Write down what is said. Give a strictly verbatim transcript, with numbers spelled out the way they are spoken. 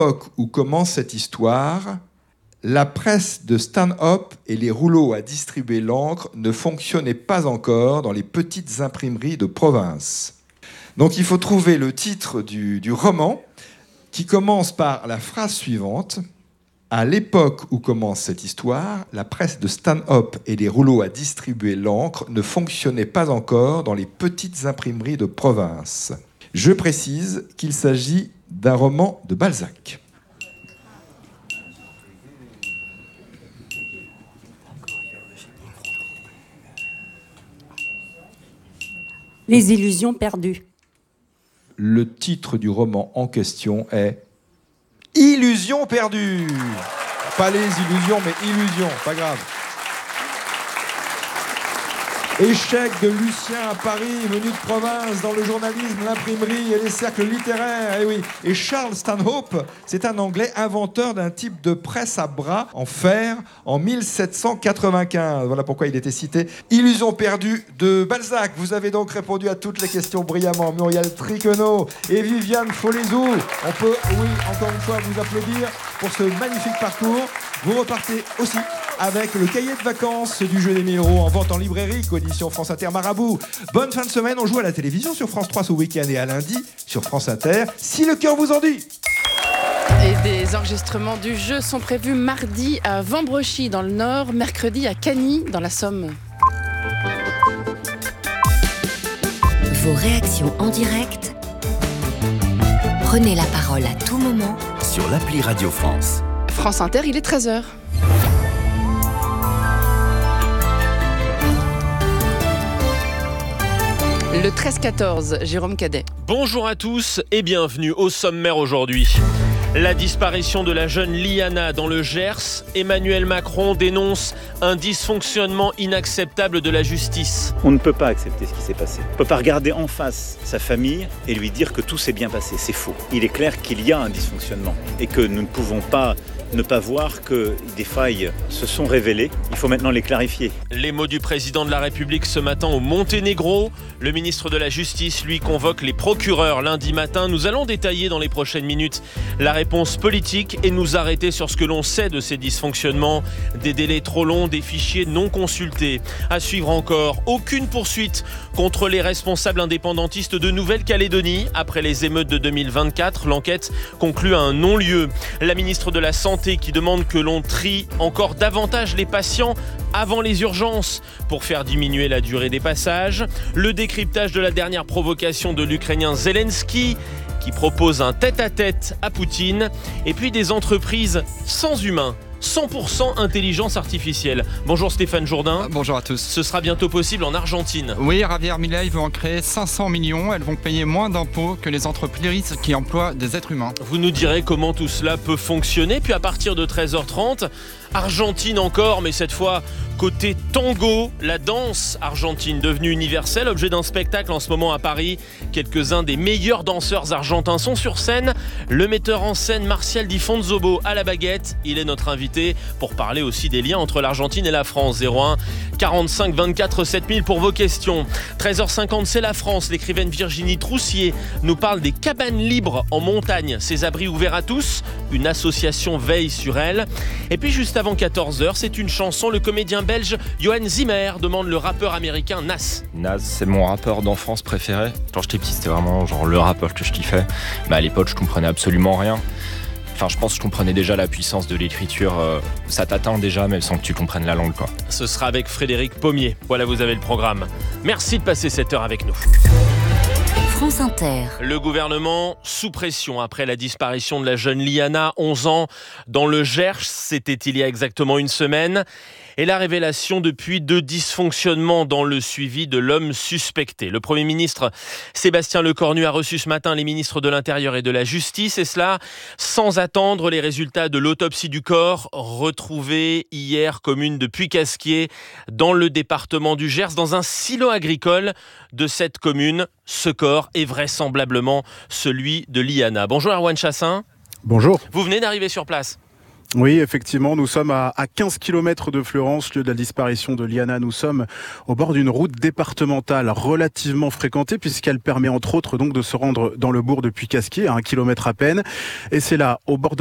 l'époque où commence cette histoire, la presse de Stanhope et les rouleaux à distribuer l'encre ne fonctionnaient pas encore dans les petites imprimeries de province. Donc il faut trouver le titre du, du roman qui commence par la phrase suivante. À l'époque où commence cette histoire, la presse de Stanhope et les rouleaux à distribuer l'encre ne fonctionnaient pas encore dans les petites imprimeries de province. Je précise qu'il s'agit d'un roman de Balzac. Les illusions perdues. Le titre du roman en question est Illusions perdues. Pas les illusions, mais illusions, pas grave. Échec de Lucien à Paris, venu de province, dans le journalisme, l'imprimerie et les cercles littéraires. Et oui. Et Charles Stanhope, c'est un Anglais inventeur d'un type de presse à bras en fer en mille sept cent quatre-vingt-quinze. Voilà pourquoi il était cité. Illusions perdues de Balzac. Vous avez donc répondu à toutes les questions brillamment. Muriel Triquenot et Viviane Folezou. On peut, oui, encore une fois, vous applaudir pour ce magnifique parcours. Vous repartez aussi avec le cahier de vacances du jeu des mille euros en vente en librairie, coédition France Inter Marabout. Bonne fin de semaine, on joue à la télévision sur France trois ce week-end et à lundi sur France Inter, si le cœur vous en dit. Et des enregistrements du jeu sont prévus mardi à Vambrechy dans le Nord, mercredi à Cagny dans la Somme. Vos réactions en direct, prenez la parole à tout moment sur l'appli Radio France. France Inter, il est treize heures. Le treize quatorze, Jérôme Cadet. Bonjour à tous et bienvenue au sommaire aujourd'hui. La disparition de la jeune Liana dans le Gers, Emmanuel Macron dénonce un dysfonctionnement inacceptable de la justice. On ne peut pas accepter ce qui s'est passé. On ne peut pas regarder en face sa famille et lui dire que tout s'est bien passé. C'est faux. Il est clair qu'il y a un dysfonctionnement et que nous ne pouvons pas ne pas voir que des failles se sont révélées. Il faut maintenant les clarifier. Les mots du président de la République ce matin au Monténégro. Le ministre de la Justice, lui, convoque les procureurs lundi matin. Nous allons détailler dans les prochaines minutes la réponse politique et nous arrêter sur ce que l'on sait de ces dysfonctionnements. Des délais trop longs, des fichiers non consultés. À suivre encore, aucune poursuite contre les responsables indépendantistes de Nouvelle-Calédonie. Après les émeutes de deux mille vingt-quatre, l'enquête conclut à un non-lieu. La ministre de la Santé qui demande que l'on trie encore davantage les patients avant les urgences pour faire diminuer la durée des passages. Le décryptage de la dernière provocation de l'Ukrainien Zelensky qui propose un tête-à-tête à Poutine. Et puis des entreprises sans humains. cent pour cent intelligence artificielle. Bonjour Stéphane Jourdain. Bonjour à tous. Ce sera bientôt possible en Argentine. Oui, Javier Milei veut en créer cinq cents millions. Elles vont payer moins d'impôts que les entreprises qui emploient des êtres humains. Vous nous direz comment tout cela peut fonctionner. Puis à partir de treize heures trente, Argentine encore, mais cette fois côté tango, la danse argentine devenue universelle, objet d'un spectacle en ce moment à Paris. Quelques-uns des meilleurs danseurs argentins sont sur scène. Le metteur en scène Martial Di Fonzobo à la baguette, il est notre invité pour parler aussi des liens entre l'Argentine et la France. zéro un quarante-cinq vingt-quatre sept mille pour vos questions. treize heures cinquante, c'est la France. L'écrivaine Virginie Troussier nous parle des cabanes libres en montagne. Ces abris ouverts à tous, une association veille sur elles. Et puis juste avant quatorze heures, c'est une chanson. Le comédien belge Johan Zimmer demande le rappeur américain Nas. Nas, c'est mon rappeur d'enfance préféré. Quand j'étais petit, c'était vraiment genre le rappeur que je kiffais. Mais à l'époque, je comprenais absolument rien. Enfin, je pense que je comprenais déjà la puissance de l'écriture. Euh, ça t'atteint déjà, même sans que tu comprennes la langue, quoi. Ce sera avec Frédéric Pommier. Voilà, vous avez le programme. Merci de passer cette heure avec nous. France Inter. Le gouvernement sous pression après la disparition de la jeune Liana, onze ans, dans le Gers. C'était il y a exactement une semaine. Et la révélation depuis de dysfonctionnements dans le suivi de l'homme suspecté. Le Premier ministre Sébastien Lecornu a reçu ce matin les ministres de l'Intérieur et de la Justice, et cela sans attendre les résultats de l'autopsie du corps retrouvé hier commune de Puy-Casquier dans le département du Gers, dans un silo agricole de cette commune. Ce corps est vraisemblablement celui de Liana. Bonjour Erwan Chassin. Bonjour. Vous venez d'arriver sur place. Oui, effectivement, nous sommes à, à quinze kilomètres de Fleurance, lieu de la disparition de Liana. Nous sommes au bord d'une route départementale relativement fréquentée puisqu'elle permet entre autres donc de se rendre dans le bourg depuis Casquier, à un kilomètre à peine. Et c'est là, au bord